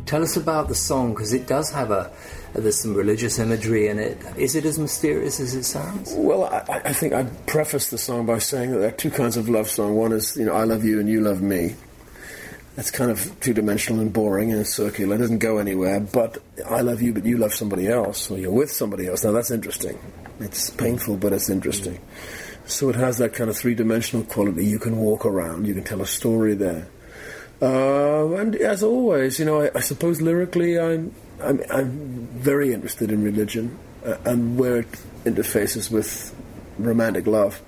Tell us about the song, because it does have there's some religious imagery in it. Is it as mysterious as it sounds? Well, I think I prefaced the song by saying that there are two kinds of love song. One is, I love you and you love me. That's kind of two-dimensional and boring and circular. It doesn't go anywhere. But I love you, but you love somebody else, or you're with somebody else. Now, that's interesting. It's painful, but it's interesting. So it has that kind of three-dimensional quality. You can walk around. You can tell a story there. And as always, I suppose lyrically I'm very interested in religion and where it interfaces with romantic love.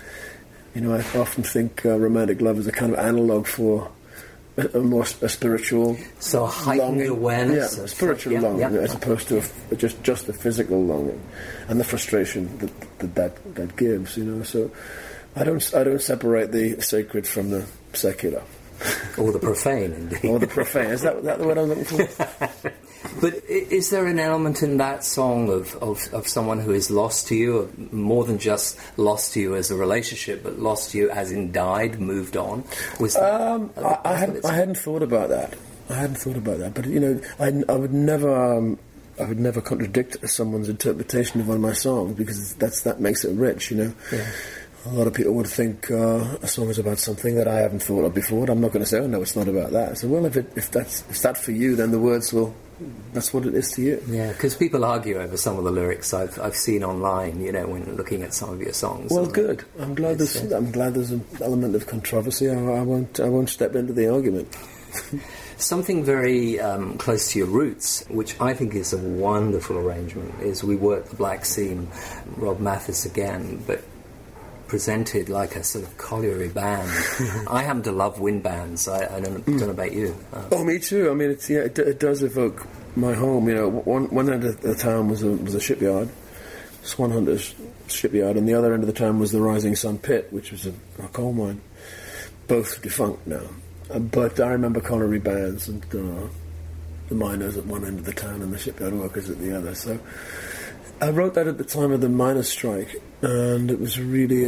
I often think romantic love is a kind of analogue for a spiritual, so a heightened longing. awareness, spiritual longing, as opposed to just a physical longing, and the frustration that gives. So I don't separate the sacred from the secular. Or the profane, indeed. Or the profane. Is that the word I'm looking for? But is there an element in that song of someone who is lost to you, or more than just lost to you as a relationship, but lost to you as in died, moved on? Was that I hadn't thought about that. But I would never contradict someone's interpretation of one of my songs, because that makes it rich. Yeah. A lot of people would think a song is about something that I haven't thought of before, and I'm not going to say, oh no, it's not about that. So, well, if that's for you, then the words that's what it is to you. Yeah, because people argue over some of the lyrics I've seen online, when looking at some of your songs. Well, good. I'm glad there's an element of controversy. I won't step into the argument. Something very close to your roots, which I think is a wonderful arrangement, is We Work the Black Seam, Rob Mathis again, but presented like a sort of colliery band. I happen to love wind bands. I don't know about you. Oh, me too. I mean, it does evoke my home. One end of the town was a shipyard, Swan Hunters shipyard, and the other end of the town was the Rising Sun Pit, which was a coal mine. Both defunct now. But I remember colliery bands and the miners at one end of the town and the shipyard workers at the other. So I wrote that at the time of the miners' strike, and it was really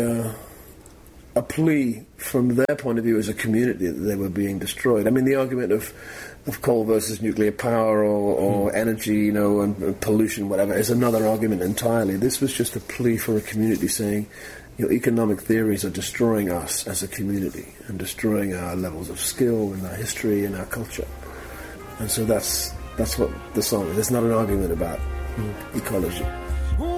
a plea from their point of view as a community that they were being destroyed. I mean, the argument of coal versus nuclear power or energy, and pollution, whatever, is another argument entirely. This was just a plea for a community saying, economic theories are destroying us as a community and destroying our levels of skill and our history and our culture. And so that's what the song is. It's not an argument about ecology.